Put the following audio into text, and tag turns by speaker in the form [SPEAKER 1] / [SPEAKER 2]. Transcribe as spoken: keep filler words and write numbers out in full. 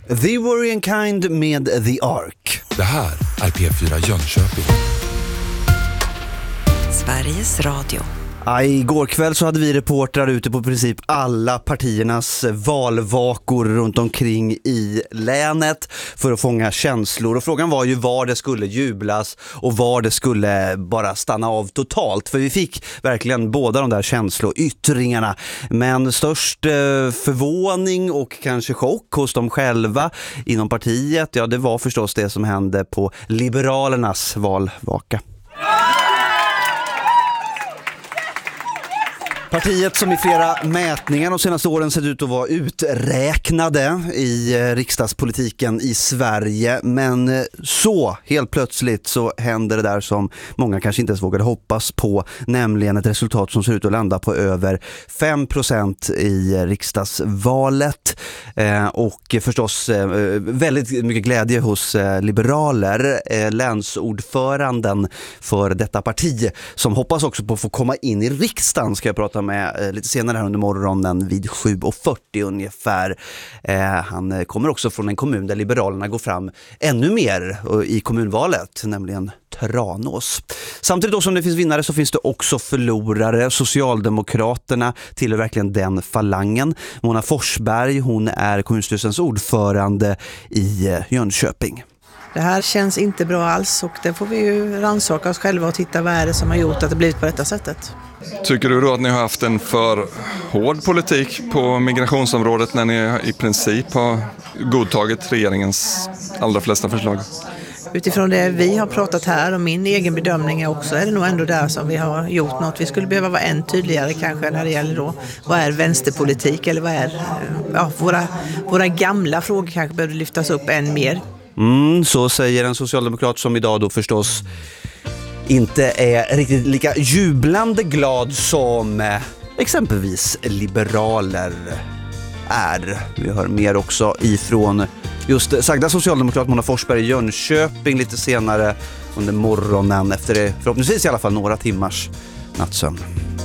[SPEAKER 1] The Worrying Kind med The Ark.
[SPEAKER 2] Det här är P fyra Jönköping.
[SPEAKER 3] Sveriges Radio.
[SPEAKER 1] Ja, igår kväll så hade vi reportrar ute på princip alla partiernas valvakor runt omkring i länet för att fånga känslor. Och frågan var ju var det skulle jublas och var det skulle bara stanna av totalt. För vi fick verkligen båda de där känsloyttringarna. Men störst eh, förvåning och kanske chock hos dem själva inom partiet, ja det var förstås det som hände på Liberalernas valvaka. Partiet som i flera mätningar de senaste åren sett ut att vara uträknade i riksdagspolitiken i Sverige. Men så helt plötsligt så händer det där som många kanske inte ens vågade hoppas på. Nämligen ett resultat som ser ut att landa på över fem procent i riksdagsvalet. Eh, och förstås eh, väldigt mycket glädje hos eh, liberaler. Eh, länsordföranden för detta parti som hoppas också på att få komma in i riksdagen ska jag prata med eh, lite senare här under morgonen vid sju och fyrtio ungefär. Eh, han kommer också från en kommun där Liberalerna går fram ännu mer i kommunvalet, nämligen Tranås. Samtidigt då som det finns vinnare så finns det också förlorare. Socialdemokraterna tillhör verkligen den falangen. Mona Forsberg, hon är kommunstyrelsens ordförande i Jönköping.
[SPEAKER 4] Det här känns inte bra alls och det får vi ju rannsaka oss själva och titta vad är det som har gjort att det blivit på detta sättet.
[SPEAKER 5] Tycker du då att ni har haft en för hård politik på migrationsområdet när ni i princip har godtagit regeringens allra flesta förslag?
[SPEAKER 4] Utifrån det vi har pratat här och min egen bedömning är också är det nog ändå där som vi har gjort något. Vi skulle behöva vara än tydligare kanske när det gäller då vad är vänsterpolitik eller vad är ja, våra, våra gamla frågor kanske behöver lyftas upp än mer.
[SPEAKER 1] Mm, så säger en socialdemokrat som idag då förstås inte är riktigt lika jublande glad som eh, exempelvis liberaler är. Vi hör mer också ifrån just sagda socialdemokrat Mona Forsberg i Jönköping lite senare under morgonen efter det, förhoppningsvis i alla fall några timmars nattsömn.